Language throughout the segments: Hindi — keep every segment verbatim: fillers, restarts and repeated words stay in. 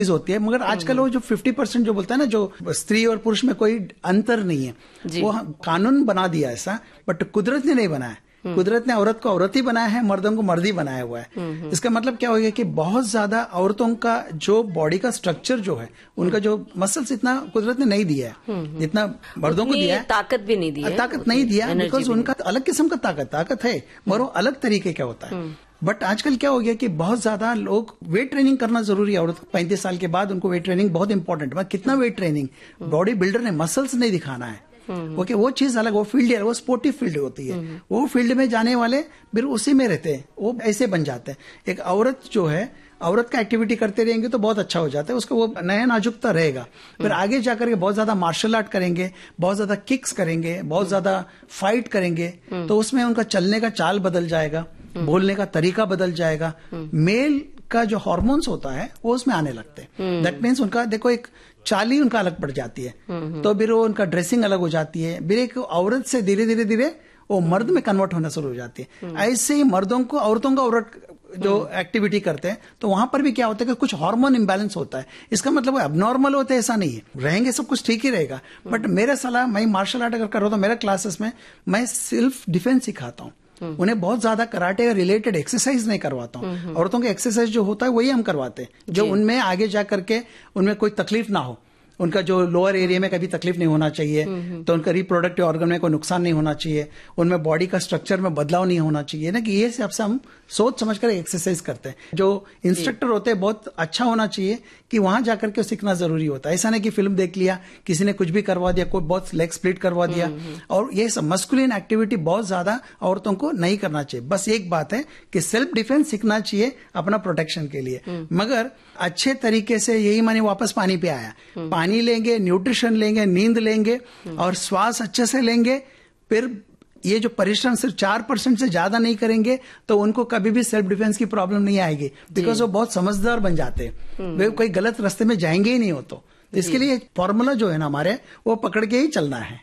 होती है, मगर आजकल वो जो फिफ्टी परसेंट जो बोलता है ना, जो स्त्री और पुरुष में कोई अंतर नहीं है, वो कानून बना दिया ऐसा, बट कुदरत ने नहीं बनाया। कुदरत ने औरत को औरत ही बनाया है, मर्दों को मर्द ही बनाया हुआ है। इसका मतलब क्या हो गया कि बहुत ज्यादा औरतों का जो बॉडी का स्ट्रक्चर जो है, उनका जो मसल्स इतना कुदरत ने नहीं दिया है जितना मर्दों को दिया है। ताकत भी नहीं दी है, ताकत नहीं दिया, बिकॉज उनका अलग किस्म का ताकत ताकत है, मगर वो अलग तरीके का होता है। बट आजकल क्या हो गया कि बहुत ज्यादा लोग वेट ट्रेनिंग करना जरूरी है। औरत पैंतीस साल के बाद उनको वेट ट्रेनिंग बहुत इंपॉर्टेंट है। कितना वेट ट्रेनिंग, बॉडी बिल्डर ने मसल्स नहीं दिखाना है, ओके okay, वो चीज अलग, वो फील्ड है, वो स्पोर्टिव फील्ड होती है। वो फील्ड में जाने वाले फिर उसी में रहते हैं, वो ऐसे बन जाते हैं। एक औरत जो है, औरत का एक्टिविटी करते रहेंगे तो बहुत अच्छा हो जाता है, उसका वो नया नाजुकता रहेगा। फिर आगे जाकर के बहुत ज्यादा मार्शल आर्ट करेंगे, बहुत ज्यादा किक्स करेंगे, बहुत ज्यादा फाइट करेंगे, तो उसमें उनका चलने का चाल बदल जाएगा, बोलने का तरीका बदल जाएगा। मेल का जो हार्मोन्स होता है वो उसमें आने लगते हैं। दैट मीन्स उनका देखो एक चाल ही उनका अलग पड़ जाती है, तो फिर वो उनका ड्रेसिंग अलग हो जाती है। फिर एक औरत से धीरे धीरे धीरे वो मर्द में कन्वर्ट होना शुरू हो जाती है। ऐसे ही मर्दों को औरतों का औरत जो एक्टिविटी करते हैं तो वहां पर भी क्या होता है कि कुछ हार्मोन इम्बैलेंस होता है। इसका मतलब वो एबनॉर्मल होते हैं ऐसा नहीं है, रहेंगे सब कुछ ठीक ही रहेगा। बट मेरा सलाह, मैं मार्शल आर्ट अगर कर रहा हूं तो मेरे क्लासेस में मैं सेल्फ डिफेंस सिखाता हूँ। उन्हें बहुत ज्यादा कराटे का रिलेटेड एक्सरसाइज नहीं करवाता हूँ। औरतों के एक्सरसाइज जो होता है वही हम करवाते हैं, जो उनमें आगे जा करके उनमें कोई तकलीफ ना हो, उनका जो लोअर एरिया में कभी तकलीफ नहीं होना चाहिए, तो उनका रिप्रोडक्टिव ऑर्गन में कोई नुकसान नहीं होना चाहिए, उनमें बॉडी का स्ट्रक्चर में बदलाव नहीं होना चाहिए ना, कि ये सबसे हम सोच समझ कर एक्सरसाइज करते हैं। जो इंस्ट्रक्टर होते हैं बहुत अच्छा होना चाहिए कि वहां जाकर के सीखना जरूरी होता है। ऐसा नहीं कि फिल्म देख लिया, किसी ने कुछ भी करवा दिया, कोई बहुत लेग स्प्लिट करवा दिया। और ये सब मस्कुलिन एक्टिविटी बहुत ज्यादा औरतों को नहीं करना चाहिए। बस एक बात है कि सेल्फ डिफेंस सीखना चाहिए अपना प्रोटेक्शन के लिए, मगर अच्छे तरीके से। यही माने वापस पानी पे आया, पानी लेंगे, न्यूट्रिशन लेंगे, नींद लेंगे और श्वास अच्छे से लेंगे। फिर ये जो परिश्रम सिर्फ चार परसेंट से ज्यादा नहीं करेंगे तो उनको कभी भी सेल्फ डिफेंस की प्रॉब्लम नहीं आएगी, बिकॉज वो बहुत समझदार बन जाते हैं। वे कोई गलत रास्ते में जाएंगे ही नहीं हो। तो इसके लिए फॉर्मूला जो है ना हमारे, वो पकड़ के ही चलना है।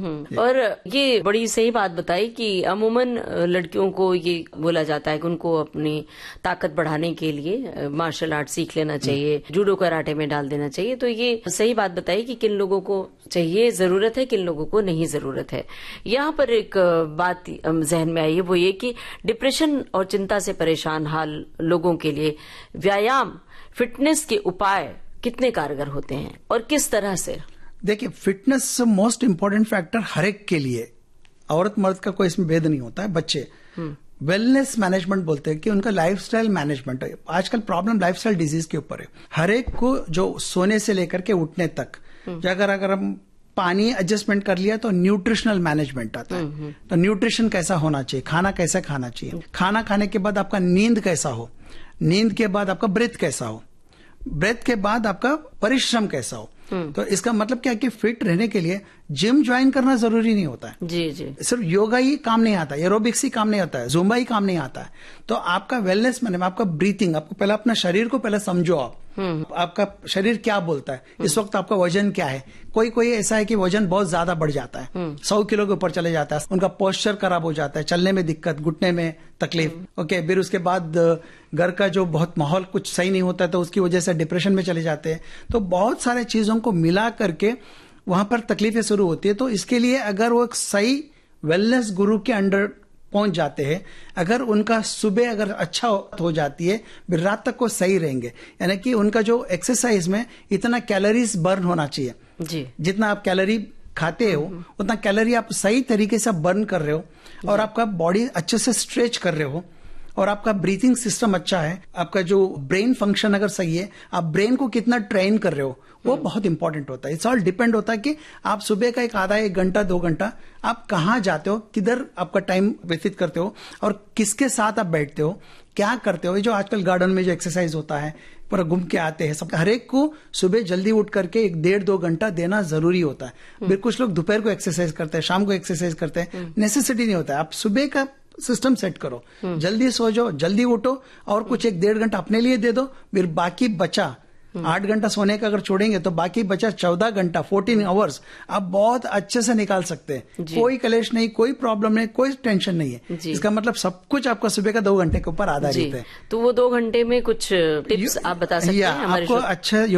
और ये बड़ी सही बात बताई कि अमूमन लड़कियों को ये बोला जाता है कि उनको अपनी ताकत बढ़ाने के लिए मार्शल आर्ट सीख लेना चाहिए, जूडो कराटे में डाल देना चाहिए। तो ये सही बात बताई कि किन लोगों को चाहिए, जरूरत है, किन लोगों को नहीं जरूरत है। यहाँ पर एक बात जहन में आई है, वो ये कि डिप्रेशन और चिंता से परेशान हाल लोगों के लिए व्यायाम, फिटनेस के उपाय कितने कारगर होते हैं और किस तरह से? देखिए, फिटनेस मोस्ट इंपॉर्टेंट फैक्टर हर एक के लिए, औरत मर्द का कोई इसमें भेद नहीं होता है। बच्चे वेलनेस मैनेजमेंट बोलते हैं कि उनका लाइफस्टाइल मैनेजमेंट है। आजकल प्रॉब्लम लाइफस्टाइल डिजीज के ऊपर है। हर एक को जो सोने से लेकर के उठने तक, अगर अगर हम पानी एडजस्टमेंट कर लिया तो न्यूट्रिशनल मैनेजमेंट आता है। तो न्यूट्रिशन कैसा होना चाहिए, खाना कैसा खाना चाहिए, खाना खाने के बाद आपका नींद कैसा हो, नींद के बाद आपका ब्रेथ कैसा हो, ब्रेथ के बाद आपका परिश्रम कैसा हो। तो इसका मतलब क्या है कि फिट रहने के लिए जिम ज्वाइन करना जरूरी नहीं होता है। जी जी सिर्फ योगा ही काम नहीं आता, एरोबिक्स ही काम नहीं आता है, जुम्बा ही काम नहीं आता है। तो आपका वेलनेस मैंने आपका ब्रीथिंग, आपको पहले अपना शरीर को पहले समझो। आप आपका शरीर क्या बोलता है, इस वक्त आपका वजन क्या है। कोई कोई ऐसा है कि वजन बहुत ज्यादा बढ़ जाता है, सौ किलो के ऊपर चले जाता है, उनका पोस्चर खराब हो जाता है, चलने में दिक्कत, घुटने में तकलीफ। ओके, फिर उसके बाद घर का जो बहुत माहौल कुछ सही नहीं होता है तो उसकी वजह से डिप्रेशन में चले जाते हैं। तो बहुत सारे चीजों को मिला करके वहां पर तकलीफें शुरू होती है। तो इसके लिए अगर वो एक सही वेलनेस गुरु के अंडर पहुंच जाते हैं, अगर उनका सुबह अगर अच्छा हो जाती है, फिर रात तक वो सही रहेंगे। यानी कि उनका जो एक्सरसाइज में इतना कैलोरीज बर्न होना चाहिए जी। जितना आप कैलोरी खाते हो उतना कैलोरी आप सही तरीके से बर्न कर रहे हो, और आपका बॉडी अच्छे से स्ट्रेच कर रहे हो, और आपका ब्रीथिंग सिस्टम अच्छा है, आपका जो ब्रेन फंक्शन अगर सही है, आप ब्रेन को कितना ट्रेन कर रहे हो, वो बहुत इंपॉर्टेंट होता है। इट्स ऑल डिपेंड होता है कि आप सुबह का एक आधा एक घंटा दो घंटा आप कहाँ जाते हो, किधर आपका टाइम व्यतीत करते हो, और किसके साथ आप बैठते हो, क्या करते हो। ये जो आजकल गार्डन में जो एक्सरसाइज होता है, पूरा घूम के आते हैं सब, हर एक को सुबह जल्दी उठ करके एक डेढ़ दो घंटा देना जरूरी होता है। फिर कुछ लोग दोपहर को एक्सरसाइज करते हैं, शाम को एक्सरसाइज करते हैं, नेसेसिटी नहीं होता है। आप सुबह का सिस्टम सेट करो, जल्दी सो जाओ, जल्दी उठो, और कुछ एक डेढ़ घंटा अपने लिए दे दो। फिर बाकी बचा आठ घंटा सोने का अगर छोड़ेंगे तो बाकी बचा चौदह घंटा फोर्टीन आवर्स आप बहुत अच्छे से निकाल सकते हैं। कोई कलेश नहीं, कोई प्रॉब्लम नहीं, कोई टेंशन नहीं है। इसका मतलब सब कुछ आपका सुबह का दो घंटे के ऊपर आधारित है। तो वो दो घंटे में कुछ टिप्स आप बता सकते हैं हमारे आपको अच्छा